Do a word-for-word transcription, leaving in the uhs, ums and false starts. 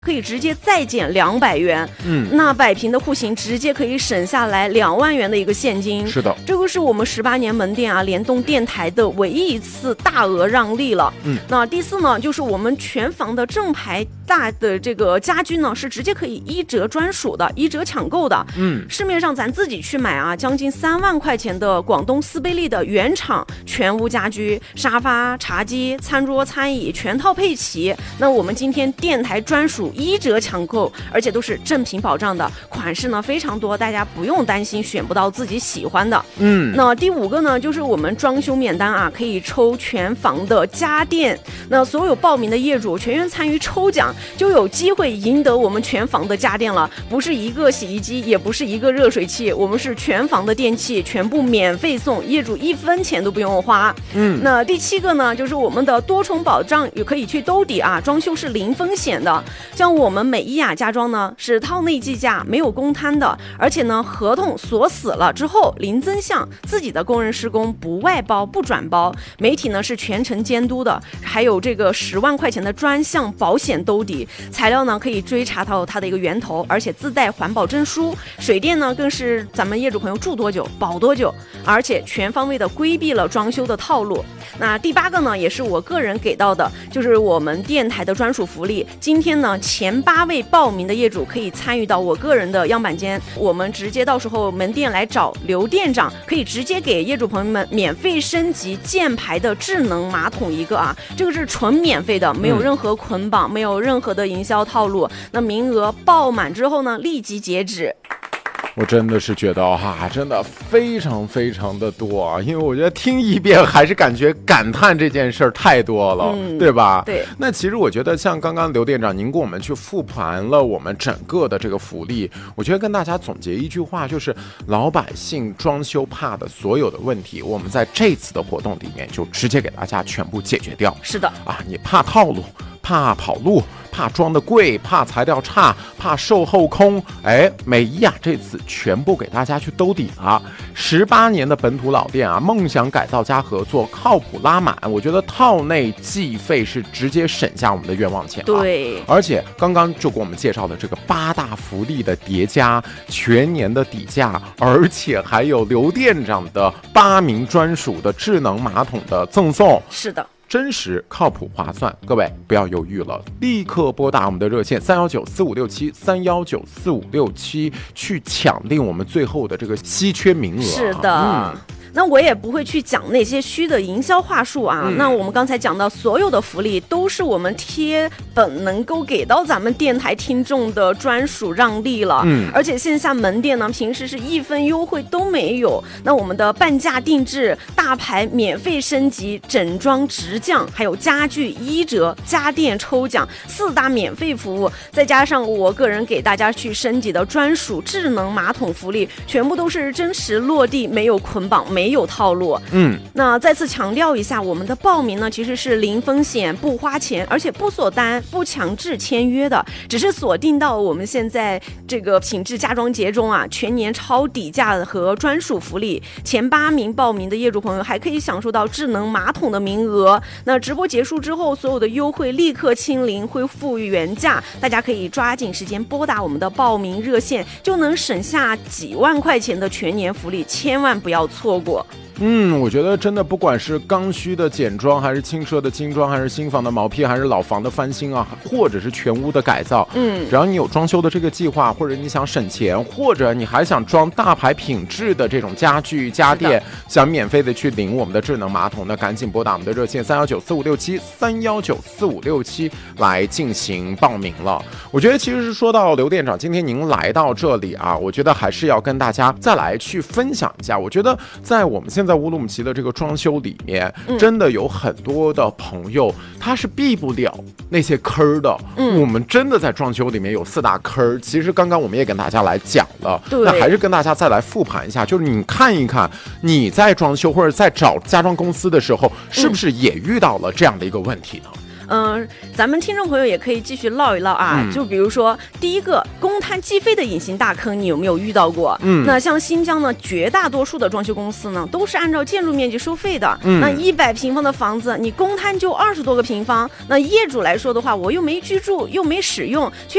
可以直接再减两百元，嗯，那百平的户型直接可以省下来两万元的一个现金。 是的， 这个是我们十八年门店啊联动电台的唯一一次大额让利了。嗯，那第四呢，就是我们全房的正牌大的这个家居呢，是直接可以一折专属的，一折抢购的。嗯，市面上咱自己去买啊，将近三万块钱的广东斯贝利的原厂全屋家居，沙发、茶几、餐桌、餐椅全套配齐。那我们今天电台专属一折抢购，而且都是正品保障的，款式呢非常多，大家不用担心选不到自己喜欢的。嗯，那第五个呢，就是我们装修免单啊，可以抽全房的家电。那所有报名的业主全员参与抽奖，就有机会赢得我们全房的家电了。不是一个洗衣机，也不是一个热水器，我们是全房的电器全部免费送，业主一分钱都不用花。嗯，那第七个呢，就是我们的多重保障也可以去兜底啊，装修是零风险的。像我们美伊雅家装呢，是套内计价，没有公摊的，而且呢，合同锁死了之后零增项，自己的工人施工不外包不转包，媒体呢是全程监督的，还有这个十万块钱的专项保险兜底，材料呢可以追查到它的一个源头，而且自带环保证书，水电呢更是咱们业主朋友住多久保多久，而且全方位的规避了装修的套路。那第八个呢，也是我个人给到的，就是我们电台的专属福利，今天呢前八位报名的业主可以参与到我个人的样板间，我们直接到时候门店来找刘店长，可以直接给业主朋友们免费升级箭牌的智能马桶一个啊，这个是纯免费的，没有任何捆绑，嗯、没有任何的营销套路。那名额爆满之后呢，立即截止。 我真的是觉得哈、啊，真的非常非常的多啊！因为我觉得听一遍还是感觉感叹这件事儿太多了，嗯、对吧？ 对。 那其实我觉得像刚刚刘店长您给我们去复盘了我们整个的这个福利，我觉得跟大家总结一句话，就是老百姓装修怕的所有的问题，我们在这次的活动里面就直接给大家全部解决掉。 是的啊，你怕套路，怕跑路，怕装的贵，怕材料差，怕售后空，哎，美伊雅这次全部给大家去兜底了。十八年的本土老店啊，梦想改造加合作，靠谱拉满。我觉得套内计费是直接省下我们的冤枉钱、啊。 对， 而且刚刚就给我们介绍的这个八大福利的叠加，全年的底价，而且还有刘店长的八名专属的智能马桶的赠送。 是的。 真实、靠谱、划算，各位不要犹豫了，立刻拨打我们的热线三幺九四五六七三幺九四五六七去抢定我们最后的这个稀缺名额。 是的。嗯，那我也不会去讲那些虚的营销话术啊、嗯、那我们刚才讲到所有的福利都是我们贴本能够给到咱们电台听众的专属让利了。嗯，而且线下门店呢平时是一分优惠都没有，那我们的半价定制、大牌免费升级、整装直降，还有家具一折、家电抽奖四大免费服务，再加上我个人给大家去升级的专属智能马桶福利，全部都是真实落地，没有捆绑，没有套路。嗯，那再次强调一下，我们的报名呢其实是零风险、不花钱，而且不锁单、不强制签约的，只是锁定到我们现在这个品质家装节中啊，全年超底价和专属福利，前八名报名的业主朋友还可以享受到智能马桶的名额。那直播结束之后，所有的优惠立刻清零，恢复原价，大家可以抓紧时间拨打我们的报名热线，就能省下几万块钱的全年福利，千万不要错过。 嗯，我觉得真的不管是刚需的简装，还是轻奢的精装，还是新房的毛坯，还是老房的翻新啊，或者是全屋的改造，嗯，只要你有装修的这个计划，或者你想省钱，或者你还想装大牌品质的这种家具家电，想免费的去领我们的智能马桶，那赶紧拨打我们的热线三幺九四五六七三幺九四五六七来进行报名了。我觉得其实是说到刘店长，今天您来到这里啊，我觉得还是要跟大家再来去分享一下。我觉得在我们现在乌鲁木齐的这个装修里面，嗯、真的有很多的朋友他是避不了那些坑的。嗯，我们真的在装修里面有四大坑，其实刚刚我们也跟大家来讲了，那还是跟大家再来复盘一下，就是你看一看你在装修或者在找家装公司的时候，是不是也遇到了这样的一个问题呢？ 嗯、呃，咱们听众朋友也可以继续唠一唠啊。嗯、就比如说，第一个公摊计费的隐形大坑，你有没有遇到过？嗯，那像新疆呢，绝大多数的装修公司呢，都是按照建筑面积收费的。嗯，那一百平方的房子，你公摊就二十多个平方，那业主来说的话，我又没居住，又没使用，却